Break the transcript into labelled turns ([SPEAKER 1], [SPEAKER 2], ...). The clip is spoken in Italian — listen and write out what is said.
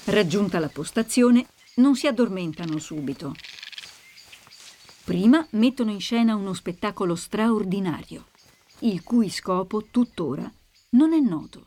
[SPEAKER 1] Raggiunta la postazione, non si addormentano subito. Prima mettono in scena uno spettacolo straordinario, il cui scopo tuttora non è noto.